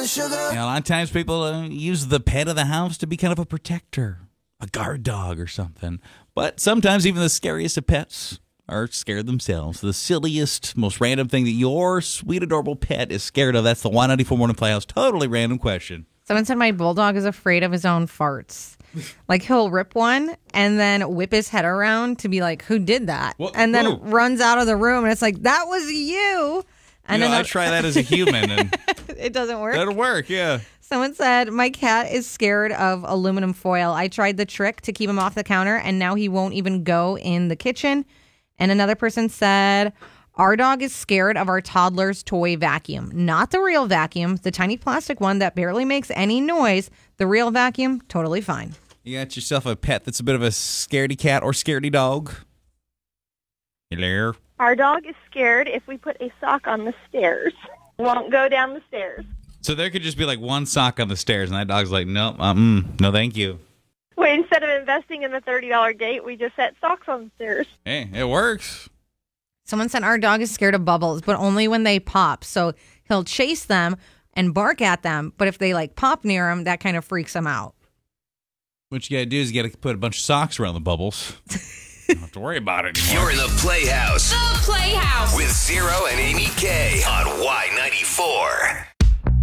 a lot of times people use the pet of the house to be kind of a protector, a guard dog or something. But sometimes even the scariest of pets are scared themselves. The silliest, most random thing that your sweet, adorable pet is scared of. That's the Y94 Morning Playhouse. Totally random question. Someone said my bulldog is afraid of his own farts. Like, he'll rip one and then whip his head around to be like, who did that? What? And then Whoa. runs out of the room, and it's like, that was you. And I try that as a human, and it doesn't work. that'll work, yeah. Someone said, my cat is scared of aluminum foil. I tried the trick to keep him off the counter, and now he won't even go in the kitchen. And another person said, our dog is scared of our toddler's toy vacuum. Not the real vacuum, the tiny plastic one that barely makes any noise. The real vacuum, totally fine. You got yourself a pet that's a bit of a scaredy cat or scaredy dog? Hello? Our dog is scared if we put a sock on the stairs. Won't go down the stairs. So there could just be like one sock on the stairs, and that dog's like, no, no thank you. Wait, instead of investing in the $30 gate, we just set socks on the stairs. Hey, it works. Someone said our dog is scared of bubbles, but only when they pop. So he'll chase them and bark at them, but if they like pop near him, that kind of freaks him out. What you got to do is you got to put a bunch of socks around the bubbles. You don't have to worry about it anymore. You're in the Playhouse. The Playhouse. With Zero and Amy K on Y94.